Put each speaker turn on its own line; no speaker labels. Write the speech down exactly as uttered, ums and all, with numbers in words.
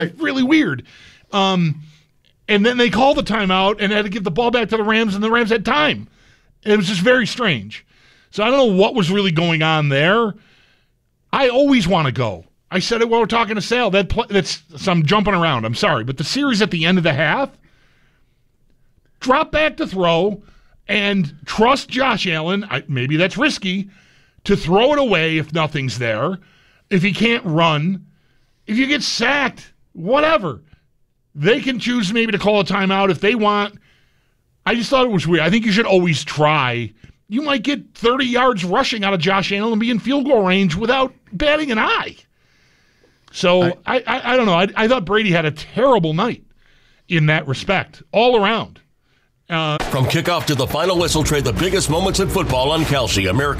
really weird. Um, and then they called the timeout and had to give the ball back to the Rams, and the Rams had time. It was just very strange. So I don't know what was really going on there. I always want to go. I said it while we we're talking to Sal. That play, that's so I'm jumping around. I'm sorry, but the series at the end of the half, drop back to throw and trust Josh Allen. I, maybe that's risky to throw it away if nothing's there. If he can't run, if you get sacked, whatever. They can choose maybe to call a timeout if they want. I just thought it was weird. I think you should always try. You might get thirty yards rushing out of Josh Allen and be in field goal range without batting an eye. So I I, I, I don't know. I, I thought Brady had a terrible night in that respect, all around. Uh,
From kickoff to the final whistle, trade the biggest moments in football on Kelsey, America's